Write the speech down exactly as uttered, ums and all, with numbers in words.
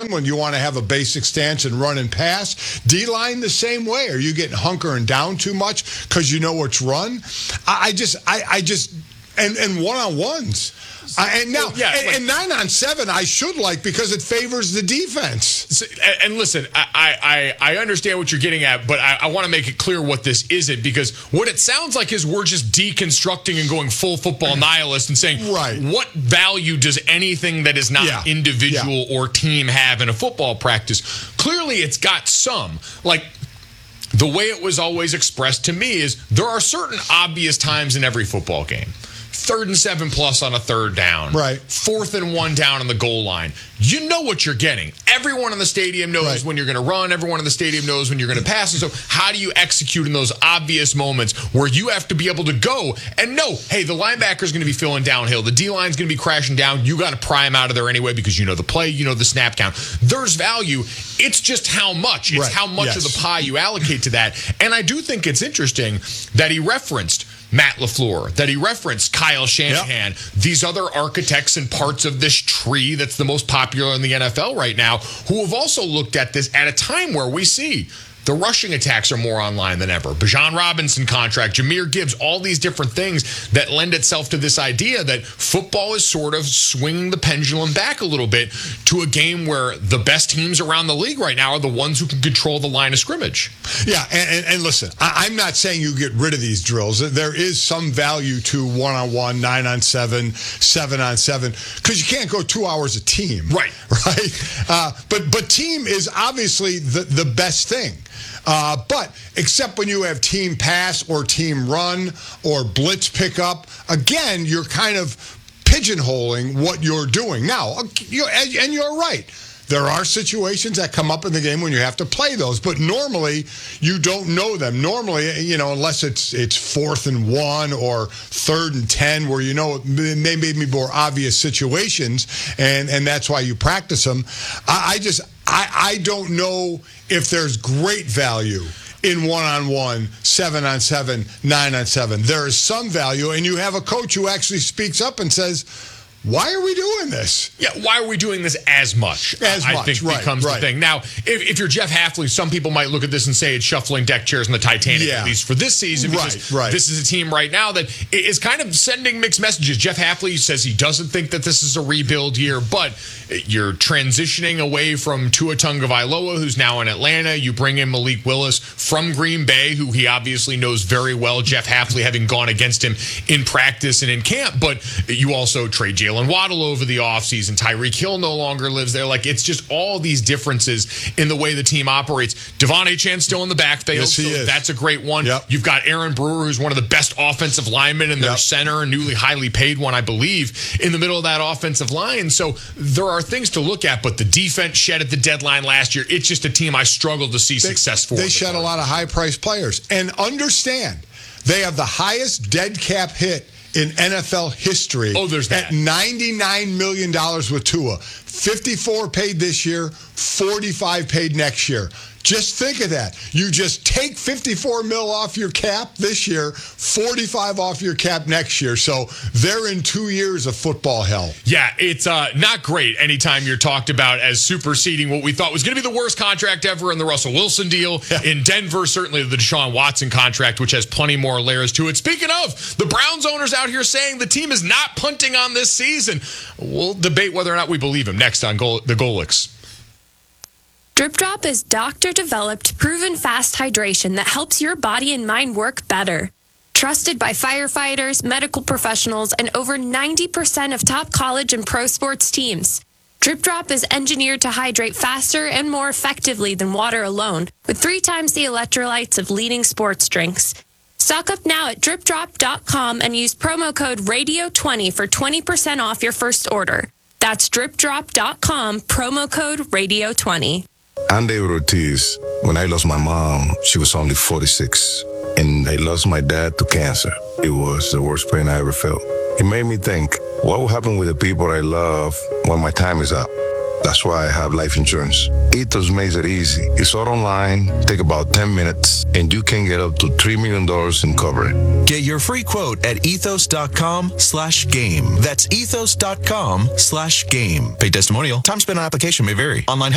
one when you want to have a basic stance and run and pass. D-line the same way. Are you getting hunkering down too much because you know it's run? I, I just, I, I just, and, and one-on-ones. I, and now, yeah, and, like, and nine on seven, I should like because it favors the defense. And, and listen, I, I I understand what you're getting at, but I, I want to make it clear what this isn't, because what it sounds like is we're just deconstructing and going full football nihilist and saying, right, what value does anything that is not yeah. individual yeah. or team have in a football practice? Clearly, it's got some. Like, the way it was always expressed to me is there are certain obvious times in every football game. Third and seven plus on a third down. Right. Fourth and one down on the goal line. You know what you're getting. Everyone in the stadium knows right. when you're going to run. Everyone in the stadium knows when you're going to pass. And so how do you execute in those obvious moments where you have to be able to go and know, hey, the linebacker's going to be filling downhill. The D-line's going to be crashing down. You got to pry him out of there anyway because you know the play, you know the snap count. There's value. It's just how much. It's right. how much yes. of the pie you allocate to that. And I do think it's interesting that he referenced Matt LaFleur, that he referenced Kyle Shanahan, yep. these other architects and parts of this tree that's the most popular in the N F L right now, who have also looked at this at a time where we see the rushing attacks are more online than ever. Bijan Robinson contract, Jahmyr Gibbs, all these different things that lend itself to this idea that football is sort of swinging the pendulum back a little bit to a game where the best teams around the league right now are the ones who can control the line of scrimmage. Yeah, and, and, and listen, I, I'm not saying you get rid of these drills. There is some value to one-on-one, nine-on-seven, seven-on-seven, because you can't go two hours a team. Right. Right? Uh, but, but team is obviously the, the best thing. Uh, but except when you have team pass or team run or blitz pickup, again, you're kind of pigeonholing what you're doing. Now, you, and you're right. There are situations that come up in the game when you have to play those, but normally you don't know them. Normally, you know, unless it's it's fourth and one or third and ten, where you know they may be more obvious situations, and, and that's why you practice them. I, I just I, I don't know if there's great value in one-on-one, seven-on-seven, nine-on-seven. There is some value, and you have a coach who actually speaks up and says, why are we doing this? Yeah, why are we doing this as much? As I much, think right, becomes right. the thing. Now, if, if you're Jeff Hafley, some people might look at this and say it's shuffling deck chairs in the Titanic, yeah. at least for this season, because right, right. this is a team right now that is kind of sending mixed messages. Jeff Hafley says he doesn't think that this is a rebuild year, but you're transitioning away from Tua Tagovailoa, who's now in Atlanta. You bring in Malik Willis from Green Bay, who he obviously knows very well, Jeff Hafley having gone against him in practice and in camp, but you also trade Jalen Waddle over the offseason. Tyreek Hill no longer lives there. Like, it's just all these differences in the way the team operates. Devon Achane still in the backfield, yes, he so is. That's a great one. Yep. You've got Aaron Brewer, who's one of the best offensive linemen in their yep. center, a newly highly paid one, I believe, in the middle of that offensive line. So there are things to look at, but the defense shed at the deadline last year. It's just a team I struggled to see they, success for. They shed a lot of high-priced players. And understand, they have the highest dead cap hit in N F L history. Oh, there's that. At ninety-nine million dollars with Tua. fifty-four paid this year, forty-five paid next year. Just think of that. You just take fifty-four mil off your cap this year, forty-five off your cap next year. So they're in two years of football hell. Yeah, it's uh, not great anytime you're talked about as superseding what we thought was going to be the worst contract ever in the Russell Wilson deal. Yeah. In Denver, certainly the Deshaun Watson contract, which has plenty more layers to it. Speaking of, the Browns owners out here saying the team is not punting on this season. We'll debate whether or not we believe him next on Goal- the Golix. Drip Drop is doctor-developed, proven fast hydration that helps your body and mind work better. Trusted by firefighters, medical professionals, and over ninety percent of top college and pro sports teams. Drip Drop is engineered to hydrate faster and more effectively than water alone, with three times the electrolytes of leading sports drinks. Stock up now at drip drop dot com and use promo code radio twenty for twenty percent off your first order. That's drip drop dot com, promo code radio twenty. I'm David Ortiz. When I lost my mom, she was only forty-six. And I lost my dad to cancer. It was the worst pain I ever felt. It made me think, what will happen with the people I love when my time is up? That's why I have life insurance. Ethos makes it easy. It's all online, take about ten minutes, and you can get up to three million dollars in coverage. Get your free quote at ethos dot com slash game. That's ethos dot com slash game. Pay testimonial. Time spent on application may vary. Online